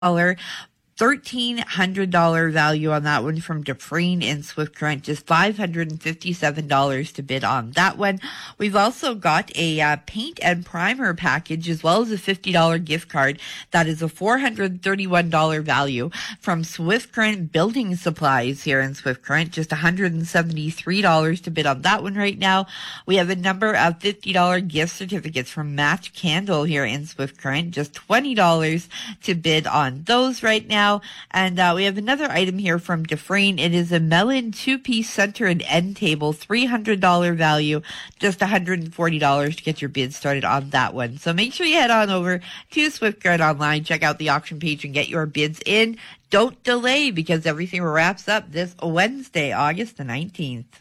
$1,300 value on that one from Dufresne in Swift Current, just $557 to bid on that one. We've also got a paint and primer package as well as a $50 gift card. That is a $431 value from Swift Current Building Supplies here in Swift Current, just $173 to bid on that one right now. We have a number of $50 gift certificates from Match Candle here in Swift Current, just $20 to bid on those right now. And we have another item here from Dufresne. It is a melon two-piece center and end table, $300 value, just $140 to get your bid started on that one. So make sure you head on over to Swift Current online, check out the auction page, and get your bids in. Don't delay, because everything wraps up this Wednesday, August the 19th.